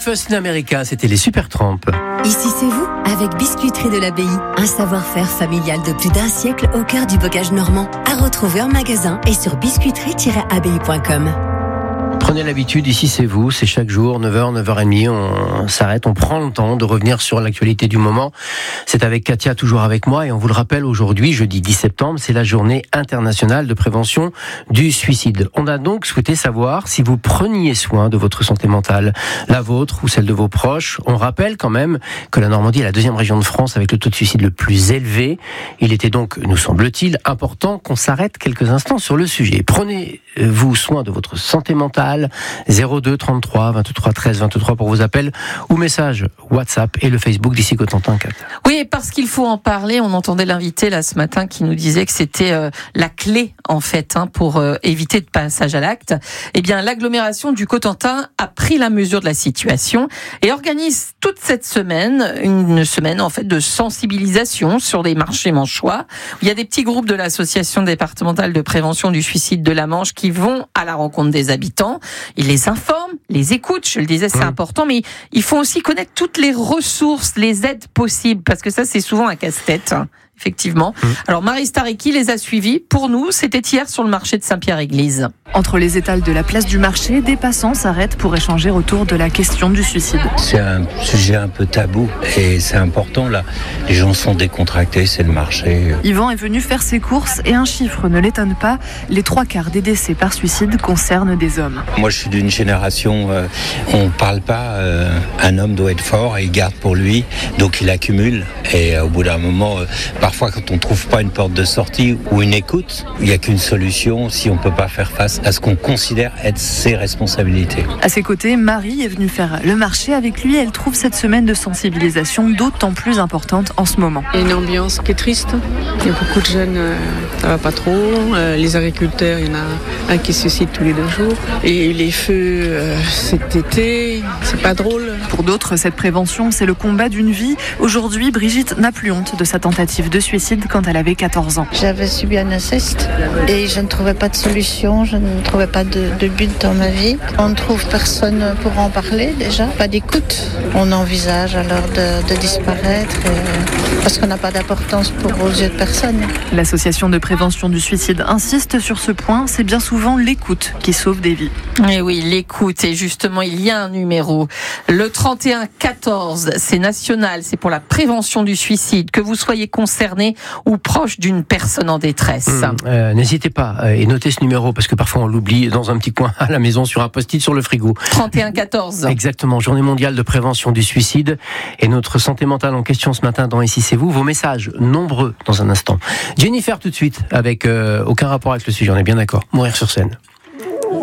Breakfast in America, c'était les Supertramp. Ici c'est vous, avec Biscuiterie de l'Abbaye. Un savoir-faire familial de plus d'un siècle au cœur du bocage normand. À retrouver en magasin et sur biscuiterie-abbaye.com. Prenez l'habitude, ici c'est vous, c'est chaque jour, 9h, 9h30, on s'arrête, on prend le temps de revenir sur l'actualité du moment. C'est avec Katia, toujours avec moi, et on vous le rappelle, aujourd'hui, jeudi 10 septembre, c'est la journée internationale de prévention du suicide. On a donc souhaité savoir si vous preniez soin de votre santé mentale, la vôtre ou celle de vos proches. On rappelle quand même que la Normandie est la deuxième région de France avec le taux de suicide le plus élevé. Il était donc, nous semble-t-il, important qu'on s'arrête quelques instants sur le sujet. Prenez-vous soin de votre santé mentale, 02 33 23 13 23 pour vos appels ou messages WhatsApp et le Facebook d'Ici Cotentin 4. Oui, parce qu'il faut en parler. On entendait l'invité là ce matin qui nous disait que c'était la clé en fait pour éviter de passage à l'acte. Eh bien, l'agglomération du Cotentin a pris la mesure de la situation et organise toute cette semaine une semaine en fait de sensibilisation sur les marchés manchois. Il y a des petits groupes de l'association départementale de prévention du suicide de la Manche qui vont à la rencontre des habitants. Ils les informent, les écoutent, je le disais, c'est important, mais il faut aussi connaître toutes les ressources, les aides possibles, parce que ça, c'est souvent un casse-tête, effectivement. Alors, Marie Stariki les a suivis. Pour nous, c'était hier sur le marché de Saint-Pierre-Église. Entre les étals de la place du marché, des passants s'arrêtent pour échanger autour de la question du suicide. C'est un sujet un peu tabou et c'est important là. Les gens sont décontractés, c'est le marché. Yvan est venu faire ses courses et un chiffre ne l'étonne pas. Les 3/4 des décès par suicide concernent des hommes. Moi je suis d'une génération, on parle pas, un homme doit être fort et il garde pour lui, donc il accumule. Et au bout d'un moment, parfois quand on trouve pas une porte de sortie ou une écoute, il n'y a qu'une solution si on peut pas faire face à ce qu'on considère être ses responsabilités. À ses côtés, Marie est venue faire le marché avec lui. Elle trouve cette semaine de sensibilisation d'autant plus importante en ce moment. Il y a une ambiance qui est triste. Il y a beaucoup de jeunes, ça va pas trop. Les agriculteurs, il y en a un qui se suicide tous les 2 jours. Et les feux cet été, c'est pas drôle. Pour d'autres, cette prévention, c'est le combat d'une vie. Aujourd'hui, Brigitte n'a plus honte de sa tentative de suicide quand elle avait 14 ans. J'avais subi un inceste et je ne trouvais pas de solution, je ne trouvais pas de but dans ma vie. On ne trouve personne pour en parler déjà, pas d'écoute. On envisage alors de disparaître parce qu'on n'a pas d'importance aux yeux de personne. L'association de prévention du suicide insiste sur ce point, c'est bien souvent l'écoute qui sauve des vies. Et oui, l'écoute, et justement il y a un numéro, le 31 14, c'est national, c'est pour la prévention du suicide, que vous soyez concerné ou proche d'une personne en détresse. N'hésitez pas et notez ce numéro parce que parfois on l'oublie dans un petit coin à la maison sur un post-it sur le frigo. 31 14. Exactement, journée mondiale de prévention du suicide et notre santé mentale en question ce matin dans Ici c'est vous. Vos messages nombreux dans un instant. Jennifer tout de suite avec aucun rapport avec le sujet, on est bien d'accord. Mourir sur scène.